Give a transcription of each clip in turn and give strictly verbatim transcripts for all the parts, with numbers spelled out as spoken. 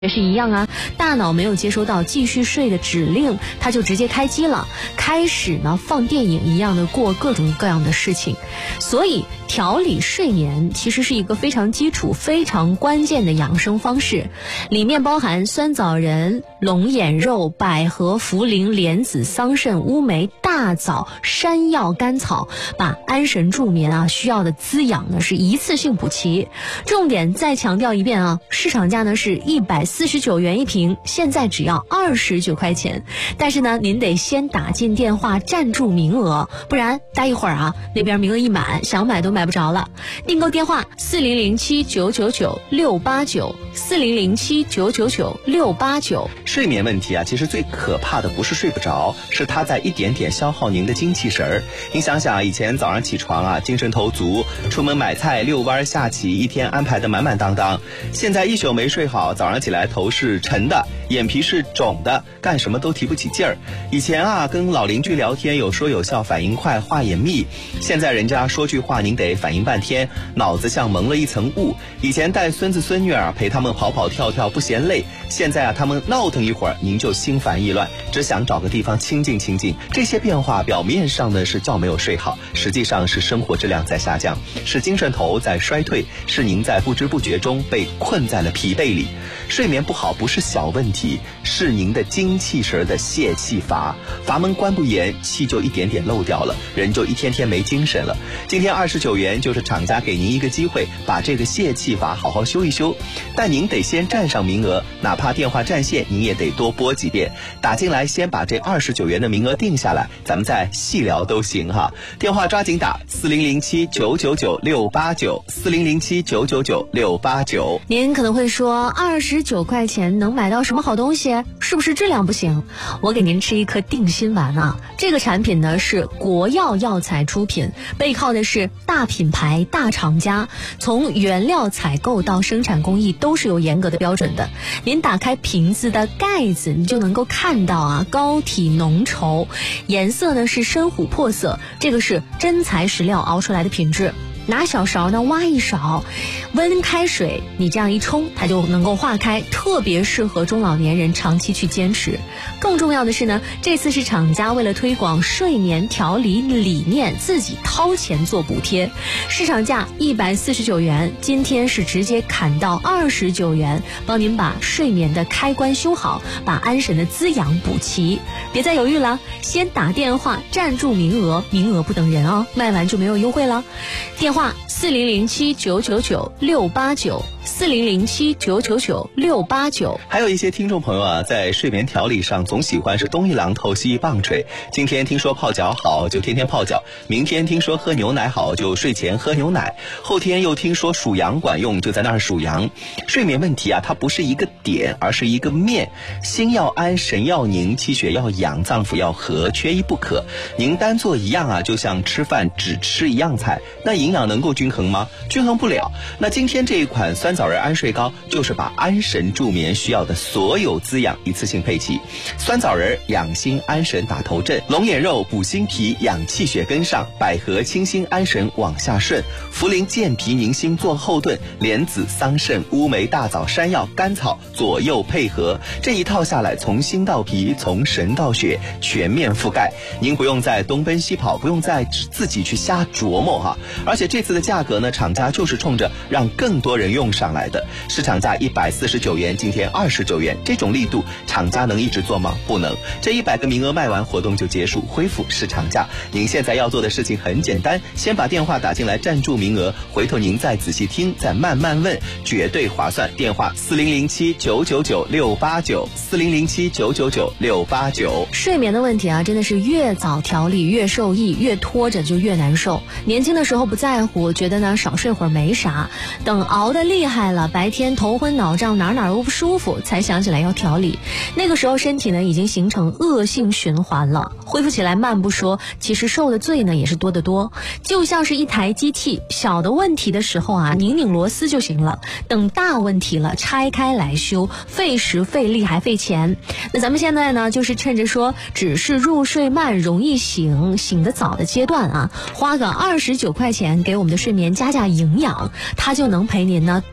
也是一样啊，大脑没有接收到继续睡的指令，它就直接开机了，开始呢放电影一样的过各种各样的事情。所以调理睡眠其实是一个非常基础非常关键的养生方式，里面包含酸枣仁、龙眼肉、百合、茯苓、莲子、桑葚、乌梅、大枣、山药、甘草，把安神助眠啊需要的滋养呢是一次性补齐。重点再强调一遍啊，市场价呢是一百四十九元一瓶，现在只要二十九块钱。但是呢，您得先打进电话占住名额，不然待一会儿啊，那边名额一满，想买都买不着了。订购电话四零零七九九九六八九，四零零七九九九六八九。 睡眠问题啊，其实最可怕的不是睡不着，是它在一点点消耗您的精气神儿。您想想，以前早上起床啊，精神头足，出门买菜、遛弯、下棋，一天安排的满满当当。现在一宿没睡好，早上起来头是沉的，眼皮是肿的，干什么都提不起劲儿。以前啊，跟老邻居聊天有说有笑，反应快，话也密。现在人家说句话，您得反应半天，脑子像蒙了一层雾。以前带孙子孙女儿陪他们跑跑跳跳不嫌累，现在啊，他们闹腾一会儿，您就心烦意乱，只想找个地方清静清静。这些变化表面上呢是觉没有睡好，实际上是生活质量在下降，是精神头在衰退，是您在不知不觉中被困在了疲惫里。睡眠不好不是小问题，是您的精气神的泄气阀，阀门关不严，气就一点点漏掉了，人就一天天没精神了。今天二十九元就是厂家给您一个机会，把这个泄气阀好好修一修。但您得先占上名额，哪怕电话占线，您也得多拨几遍。打进来先把这二十九元的名额定下来，咱们再细聊都行哈。电话抓紧打四零零七九九九六八九，四零零七九九九六八九。 您可能会说，二十九块钱能买到什么好东西？是不是质量不行？我给您吃一颗定心丸啊！这个产品呢是国药药材出品，背靠的是大品牌大厂家，从原料采购到生产工艺都是有严格的标准的。您打开瓶子的盖子，你就能够看到啊，膏体浓稠，颜色呢是深琥珀色，这个是真材实料熬出来的品质。拿小勺呢挖一勺，温开水你这样一冲，它就能够化开，特别适合中老年人长期去坚持。更重要的是呢，这次是厂家为了推广睡眠调理理念，自己掏钱做补贴，市场价一百四十九元，今天是直接砍到二十九元，帮您把睡眠的开关修好，把安神的滋养补齐。别再犹豫了，先打电话占住名额，名额不等人哦，卖完就没有优惠了。电话四零零七九九九六八九，四零零七九九九六八九。 还有一些听众朋友啊，在睡眠调理上总喜欢是东一榔头西一棒槌。今天听说泡脚好，就天天泡脚；明天听说喝牛奶好，就睡前喝牛奶；后天又听说数羊管用，就在那儿数羊。睡眠问题啊，它不是一个点，而是一个面。心要安，神要宁，气血要养，脏腑要和，缺一不可。您单做一样啊，就像吃饭只吃一样菜，那营养能够均衡吗？均衡不了。那今天这一款酸枣仁安睡膏，就是把安神助眠需要的所有滋养一次性配齐。酸枣仁养心安神打头阵，龙眼肉补心脾养气血跟上，百合清心安神往下顺，茯苓健脾宁心做后盾，莲子桑葚乌梅大枣山药甘草左右配合，这一套下来，从心到脾，从神到血，全面覆盖。您不用再东奔西跑，不用再自己去瞎琢磨哈。而且这次的价格呢，厂家就是冲着让更多人用上来的。市场价一百四十九元，今天二十九元，这种力度，厂家能一直做吗？不能。这一百个名额卖完，活动就结束，恢复市场价。您现在要做的事情很简单，先把电话打进来占住名额，回头您再仔细听，再慢慢问，绝对划算。电话四零零七九九九六八九，四零零七九九九六八九。 睡眠的问题啊，真的是越早调理越受益，越拖着就越难受。年轻的时候不在乎，觉得呢少睡会儿没啥，等熬得厉害了，白天头昏脑胀，哪哪都不舒服，才想起来要调理。那个时候身体呢已经形成恶性循环了，恢复起来慢不说，其实受的罪呢也是多得多。就像是一台机器，小的问题的时候啊，拧拧螺丝就行了，等大问题了拆开来修，费时费力还费钱。那咱们现在呢就是趁着说只是入睡慢容易醒醒得早的阶段啊，花个二十九块钱给我们的睡眠加加营养，它就能陪您呢多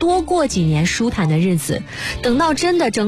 多过几年舒坦的日子。等到真的整